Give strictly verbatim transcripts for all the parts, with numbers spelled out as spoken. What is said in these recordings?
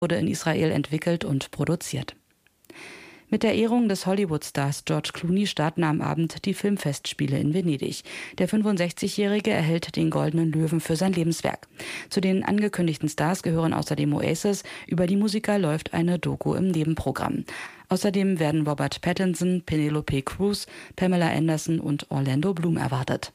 wurde in Israel entwickelt und produziert. Mit der Ehrung des Hollywood-Stars George Clooney starten am Abend die Filmfestspiele in Venedig. Der fünfundsechzigjährige erhält den Goldenen Löwen für sein Lebenswerk. Zu den angekündigten Stars gehören außerdem Oasis. Über die Musiker läuft eine Doku im Nebenprogramm. Außerdem werden Robert Pattinson, Penelope Cruz, Pamela Anderson und Orlando Bloom erwartet.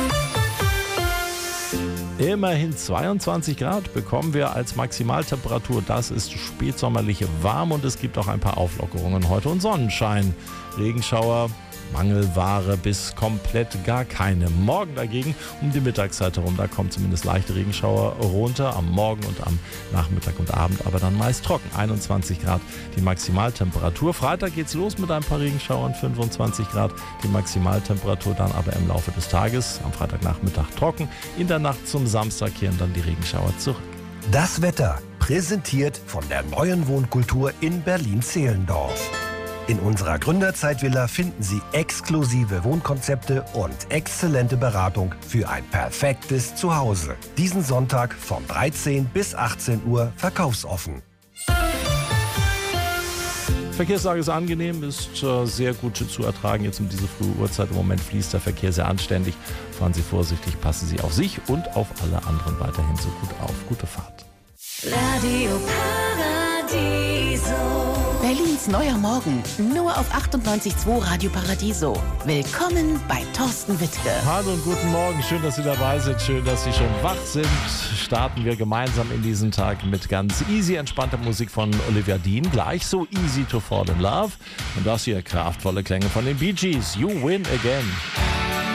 Immerhin zweiundzwanzig Grad bekommen wir als Maximaltemperatur. Das ist spätsommerlich warm und es gibt auch ein paar Auflockerungen heute und Sonnenschein. Regenschauer, Mangelware bis komplett gar keine. Morgen dagegen um die Mittagszeit herum, da kommen zumindest leichte Regenschauer runter am Morgen und am Nachmittag und Abend, aber dann meist trocken. einundzwanzig Grad die Maximaltemperatur. Freitag geht's los mit ein paar Regenschauern, fünfundzwanzig Grad die Maximaltemperatur, dann aber im Laufe des Tages am Freitagnachmittag trocken. In der Nacht zum Samstag kehren dann die Regenschauer zurück. Das Wetter, präsentiert von der neuen Wohnkultur in Berlin-Zehlendorf. In unserer Gründerzeitvilla finden Sie exklusive Wohnkonzepte und exzellente Beratung für ein perfektes Zuhause. Diesen Sonntag von dreizehn bis achtzehn Uhr verkaufsoffen. Verkehrslage ist angenehm, ist äh, sehr gut zu ertragen jetzt um diese frühe Uhrzeit. Im Moment fließt der Verkehr sehr anständig. Fahren Sie vorsichtig, passen Sie auf sich und auf alle anderen weiterhin so gut auf. Gute Fahrt. Radio Paradiso. Berlins neuer Morgen, nur auf achtundneunzig Komma zwei Radio Paradiso. Willkommen bei Thorsten Wittke. Hallo und guten Morgen, schön, dass Sie dabei sind, schön, dass Sie schon wach sind. Starten wir gemeinsam in diesen Tag mit ganz easy, entspannter Musik von Olivia Dean. Gleich so easy to fall in love. Und das hier kraftvolle Klänge von den Bee Gees. You win again.